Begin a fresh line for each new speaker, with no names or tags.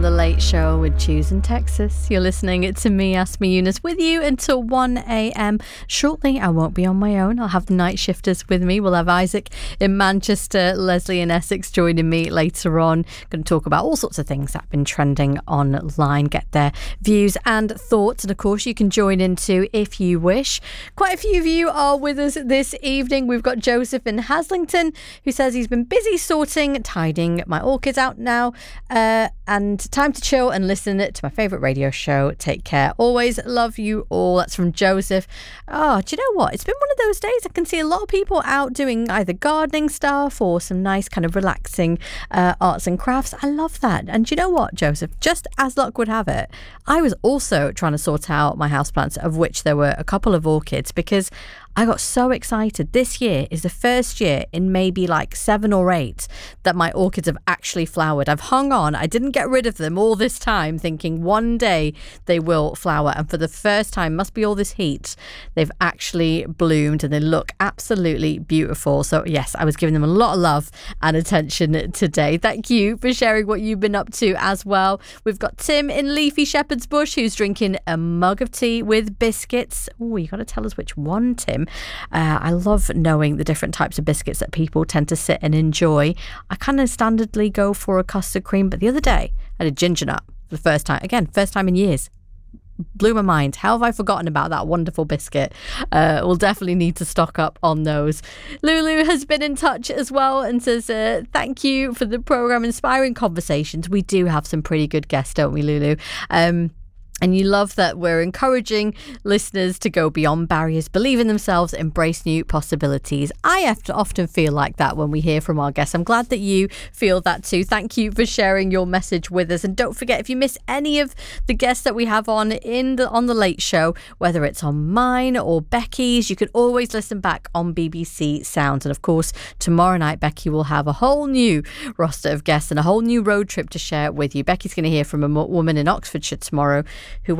The Late Show with Choose in Texas. You're listening to me, Asma Yunus, with you until 1 a.m. Shortly, I won't be on my own. I'll have the night shifters with me. We'll have Isaac in Manchester, Leslie in Essex joining me later on. Going to talk about all sorts of things that have been trending online, get their views and thoughts. And of course, you can join in too if you wish. Quite a few of you are with us this evening. We've got Joseph in Haslington, who says he's been busy sorting, tidying my orchids out now, and time to chill and listen to my favourite radio show. Take care. Always love you all. That's from Joseph. Oh, do you know what? It's been one of those days. I can see a lot of people out doing either gardening stuff or some nice kind of relaxing arts and crafts. I love that. And do you know what, Joseph? Just as luck would have it, I was also trying to sort out my houseplants, of which there were a couple of orchids, because I got so excited. This year is the first year in maybe like 7 or 8 that my orchids have actually flowered. I've hung on. I didn't get rid of them all this time, thinking one day they will flower. And for the first time, must be all this heat, they've actually bloomed and they look absolutely beautiful. So yes, I was giving them a lot of love and attention today. Thank you for sharing what you've been up to as well. We've got Tim in Leafy Shepherd's Bush, who's drinking a mug of tea with biscuits. Oh, you got to tell us which one, Tim. I love knowing the different types of biscuits that people tend to sit and enjoy. I kind of standardly go for a custard cream, but the other day I had a ginger nut for the first time. Again, first time in years. Blew my mind. How have I forgotten about that wonderful biscuit? We'll definitely need to stock up on those. Lulu has been in touch as well and says, thank you for the programme, inspiring conversations. We do have some pretty good guests, don't we, Lulu? And you love that we're encouraging listeners to go beyond barriers, believe in themselves, embrace new possibilities. I have to often feel like that when we hear from our guests. I'm glad that you feel that too. Thank you for sharing your message with us. And don't forget, if you miss any of the guests that we have on the Late Show, whether it's on mine or Becky's, you can always listen back on BBC Sounds. And of course, tomorrow night, Becky will have a whole new roster of guests and a whole new road trip to share with you. Becky's going to hear from a woman in Oxfordshire tomorrow who